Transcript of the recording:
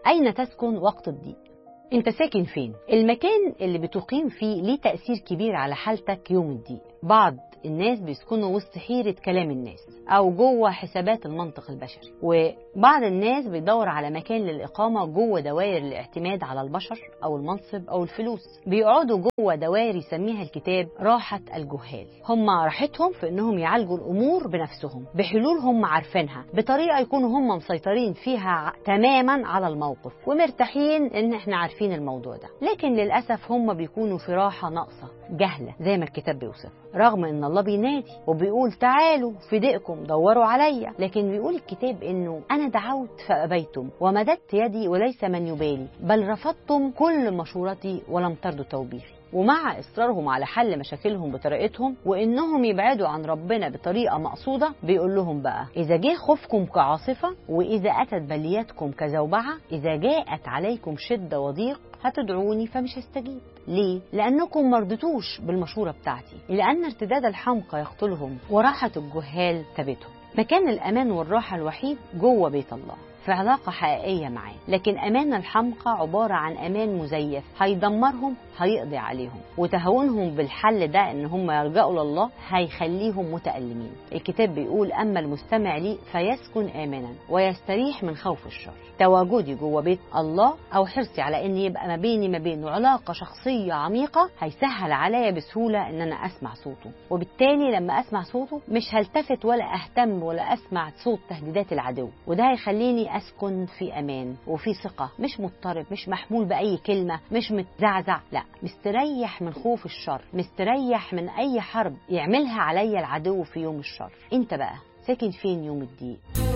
أين تسكن وقت الضيق؟ انت ساكن فين؟ المكان اللي بتقيم فيه ليه تأثير كبير على حالتك يوم الضيق. بعض الناس بيسكنوا وسط حيرة كلام الناس أو جوه حسابات المنطق البشري، وبعض الناس بيدور على مكان للإقامة جوه دوائر الاعتماد على البشر أو المنصب أو الفلوس. بيقعدوا جوه دوائر يسميها الكتاب راحة الجهال. هم راحتهم في إنهم يعالجوا الأمور بنفسهم بحلول هم عارفينها، بطريقة يكونوا هم مسيطرين فيها تماما على الموقف ومرتاحين إن احنا عارفين الموضوع ده. لكن للأسف هم بيكونوا في راحة ناقصة جهلة زي ما الكتاب بيوصف، رغم ان الله بينادي وبيقول تعالوا في ضيقكم دوروا عليا. لكن بيقول الكتاب انه انا دعوت فابيتم ومددت يدي وليس من يبالي، بل رفضتم كل مشورتي ولم ترضوا توبيخي. ومع إصرارهم على حل مشاكلهم بطريقتهم وإنهم يبعدوا عن ربنا بطريقة مقصودة، بيقول لهم بقى إذا جاء خوفكم كعاصفة، وإذا أتت بلياتكم كزوبعة، إذا جاءت عليكم شدة وضيق، هتدعوني فمش هستجيب. ليه؟ لأنكم مرضتوش بالمشورة بتاعتي، لأن ارتداد الحمقى يقتلهم وراحة الجهال ثبتهم. مكان الأمان والراحة الوحيد جوه بيت الله، في علاقة حقيقية معاه. لكن أمان الحمقى عبارة عن أمان مزيف، هيدمرهم، هيقضي عليهم، وتهاونهم بالحل ده إن هم يلجأوا لله هيخليهم متألمين. الكتاب بيقول أما المستمع لي فيسكن آمنا ويستريح من خوف الشر. تواجدي جوه بيت الله أو حرصي على إن يبقى ما بيني ما بينه علاقة شخصية عميقة هيسهل عليا بسهولة إن أنا أسمع صوته، وبالتالي لما أسمع صوته مش هلتفت ولا أهتم ولا أسمع صوت تهديدات العدو، وده هيخليني أسكن في أمان وفي ثقة، مش مضطرب، مش محمول بأي كلمة، مش متزعزع، لا، مستريح من خوف الشر، مستريح من أي حرب يعملها عليا العدو في يوم الشر. أنت بقى ساكن فين يوم الضيق؟